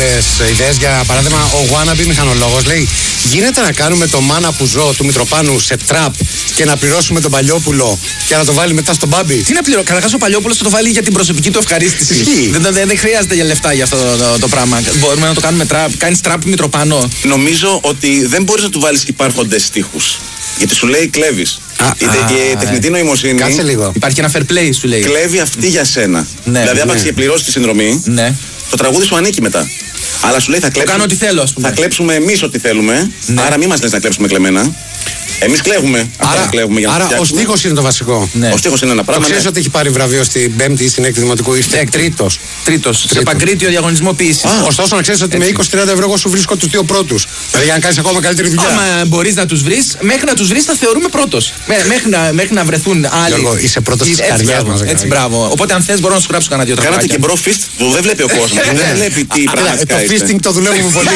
άλλες ιδέες. Για παράδειγμα, ο Wannabe μηχανολόγος λέει: γίνεται να κάνουμε το μάνα που ζω του Μητροπάνου σε τραπ και να πληρώσουμε τον Παλιόπουλο και να το βάλει μετά στον Μπάμπι. Τι να πληρώσω? Καταρχάς ο Παλιόπουλος θα το βάλει για την προσωπική του ευχαρίστηση. Δεν χρειάζεται για λεφτά για αυτό το πράγμα. Μπορούμε να το κάνουμε τραπ. Κάνεις τραπ Μητροπάνο. Νομίζω ότι δεν μπορείς να του βάλεις υπάρχοντες στίχους. Γιατί σου λέει κλέβεις. Η τεχνητή νοημοσύνη. Κάτσε λίγο. Υπάρχει ένα fair play, σου λέει. Κλέβει αυτή για σένα. Δηλαδή, άπαξ και πληρώσει τη συνδρομή, το τραγούδι σου ανήκει μετά. Αλλά σου λέει θα κλέψουμε. Κάνω ό,τι θέλω, ας πούμε. Θα κλέψουμε εμείς ό,τι θέλουμε. Άρα μην μας λες να κλέψουμε κλεμμένα. Εμείς κλέβουμε. Άρα ο στίχος είναι το βασικό. Ο στίχος είναι ένα πράγμα. Ξέρεις ότι έχει πάρει βραβείο στην 5η ή στην 6η Δημοτικού? Είστε τρίτος. Σε παγκρίτιο διαγωνισμό ποιήσης. Ωστόσο, να ξέρεις ότι με 20-30 ευρώ εγώ σου βρίσκω τους δύο πρώτους. Δηλαδή, για να κάνεις ακόμα καλύτερη δουλειά. Άμα μπορείς να τους βρεις, μέχρι να τους βρεις θα θεωρούμε πρώτος. Μέχρι να βρεθούν άλλοι. Γιώργο, είσαι πρώτος της καρδιάς μας. Έτσι, μπράβο. Οπότε, αν θες, μπορώ να σου γράψω κανένα δύο τραγούδια. Κάνατε και μπρο fist που δεν βλέπει ο κόσμος. Δεν βλέπει τι πραγματικά. Το fisting το δουλεύουμε πολύ.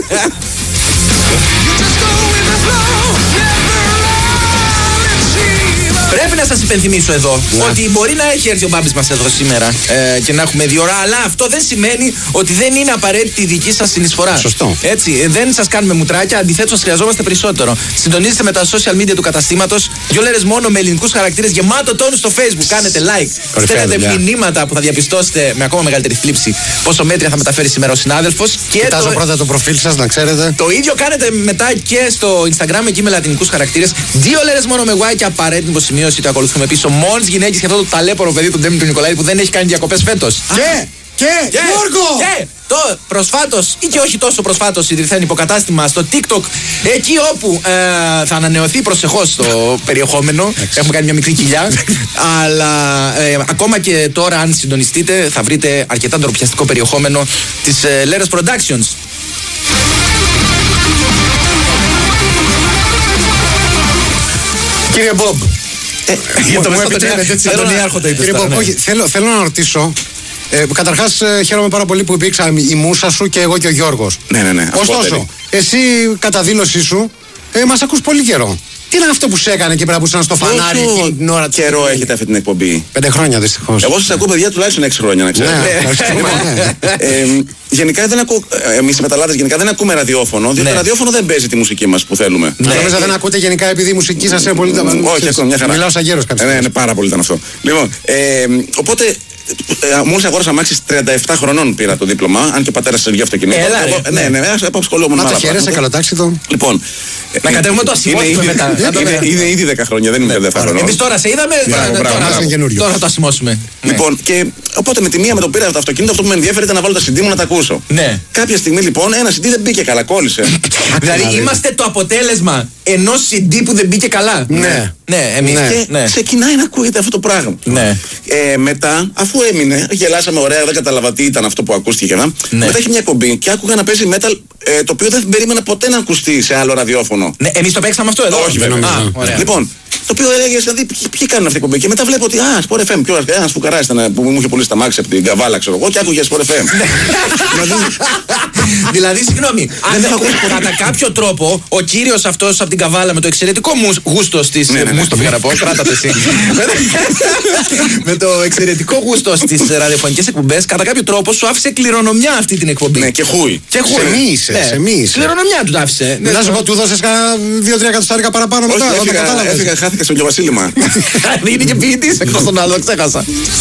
Πρέπει να σας υπενθυμίσω εδώ ότι μπορεί να έχει έρθει ο Μπάμπης μας εδώ σήμερα και να έχουμε 2 ώρα, αλλά αυτό δεν σημαίνει ότι δεν είναι απαραίτητη η δική σας συνεισφορά. Σωστό. Έτσι, δεν σας κάνουμε μουτράκια, αντιθέτως σας χρειαζόμαστε περισσότερο. Συντονίζετε με τα social media του καταστήματος, 2 λέρες μόνο με ελληνικούς χαρακτήρες, γεμάτο τόνου στο Facebook. Κάνετε like, στέλνετε μηνύματα που θα διαπιστώσετε με ακόμα μεγαλύτερη θλίψη πόσο μέτρια θα μεταφέρει σήμερα ο συνάδελφος. Κοιτάζω πρώτα το προφίλ σας, να ξέρετε. Το ίδιο κάνετε μετά και στο Instagram, εκεί με λατινικούς χαρακτήρες. 2 λέρες μόνο με Y και απαραίτητη υποσημείωση. Το ακολουθούμε πίσω. Μόλις γυναίκες και αυτό το ταλέπορο παιδί του Ντέμι του Νικολάη που δεν έχει κάνει διακοπές φέτος. Γιώργο! Προσφάτως ή και όχι τόσο προσφάτως ιδρυθέν υποκατάστημα στο TikTok, εκεί όπου θα ανανεωθεί προσεχώς το περιεχόμενο. Έχουμε κάνει μια μικρή κοιλιά. Αλλά ακόμα και τώρα, αν συντονιστείτε, θα βρείτε αρκετά ντροπιαστικό περιεχόμενο της Λέρας Productions. Κύριε Μπομπ, θέλω να ρωτήσω. Καταρχάς, χαίρομαι πάρα πολύ που υπήρξα η μούσα σου και εγώ και ο Γιώργος. Ναι. Ωστόσο, εσύ κατά δήλωσή σου μας ακούς πολύ καιρό. Τι είναι αυτό που σε έκανε εκεί πέρα που ήσουν στο φανάρι εκείνη την ώρα? Καιρό έχετε αυτή την εκπομπή? 5 χρόνια δυστυχώς. Εγώ σας ακούω, παιδιά, τουλάχιστον 6 χρόνια, να ξέρετε. Γενικά δεν ακούω. Εμείς οι μεταλλάδες γενικά δεν ακούμε ραδιόφωνο, διότι το ραδιόφωνο δεν παίζει τη μουσική μας που θέλουμε. Νομίζω δεν ακούτε γενικά επειδή η μουσική σας είναι πολύ. Όχι, ακόμα μια χαρά. Μιλάω σαν γέρος κάποια στιγμή. Ναι, πάρα πολύ ήταν αυτό. Λοιπόν, οπότε. Μόλις αγόρασα αμάξι 37 χρονών πήρα το δίπλωμα, αν και ο πατέρας σε βγει αυτοκίνητο. Ναι, απασχολούμουν με άλλα πράγματα. Να το χαίρεσαι, καλοτάξιδο. Λοιπόν. Να κατέβουμε το ασημώσουμε μετά. Είναι ήδη 10 χρόνια, δεν είναι 10 χρόνια. Εμείς τώρα σε είδαμε, τώρα θα το ασημώσουμε. Λοιπόν, και οπότε με τη μία με το πήρα το αυτοκίνητο, αυτό που με ενδιαφέρει ήταν να βάλω τα CD μου να τα ακούσω. Ναι. Κάποια στιγμή λοιπόν ένα CD δεν μπήκε καλά, κόλλησε. Δηλαδή είμαστε το αποτέλεσμα ενός CD που δεν μπήκε καλά. Ναι. Ναι, εμείς και ξεκινάει να ακούγεται αυτό το πράγμα. Ναι. Μετά, αφού έμεινε, γελάσαμε ωραία, δεν κατάλαβα τι ήταν αυτό που ακούστηκε. Μετά έχει μια εκπομπή και άκουγα να παίζει metal, το οποίο δεν περίμενα ποτέ να ακουστεί σε άλλο ραδιόφωνο. Ναι, εμείς το παίξαμε αυτό εδώ. Όχι, βέβαια. Λοιπόν, το οποίο έλεγε, δηλαδή, ποιοι κάνουν αυτή την εκπομπή. Και μετά βλέπω ότι, Sport FM, ποιο ένα φουκαρά ήταν που μου είχε πουλήσει τα μάξι από την Καβάλα, ξέρω εγώ, και άκουγε Sport FM. Δηλαδή, συγγνώμη, κατά κάποιο τρόπο ο κύριος αυτός από την Καβάλα με το εξαιρετικό γούστο της. Μους το πήγα να πω, κράτα το εσύ. Με το εξαιρετικό γούστο στις ραδιοφωνικές εκπομπές, κατά κάποιο τρόπο σου άφησε κληρονομιά αυτή την εκπομπή. Ναι, και χούι. Σε μη. Κληρονομιά του άφησε. Να σου πω, του δώσες κάνα 2-3 εκατοστάρικα παραπάνω μετά. Έφυγα στο Βασίλημα. Είναι και ποιητής εκτός των άλλων, ξέχασα.